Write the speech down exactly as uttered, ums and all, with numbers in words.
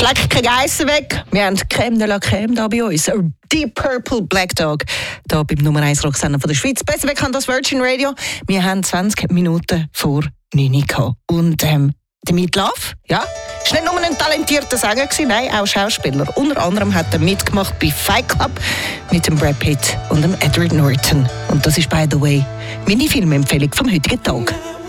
schlägt keine Geissen weg. Wir haben Crème de la Crème da bei uns. Deep Purple Black Dog. Hier beim Nummer eins Rocksender von der Schweiz. Besser bekannt als Virgin Radio. Wir haben zwanzig Minuten vor neun gehabt. Und ähm, der Meat Love, ja, ist nicht nur ein talentierter Sänger gewesen, nein, auch Schauspieler. Unter anderem hat er mitgemacht bei Fight Club mit dem Brad Pitt und dem Edward Norton. Und das ist, by the way, meine Filmempfehlung vom heutigen Tag.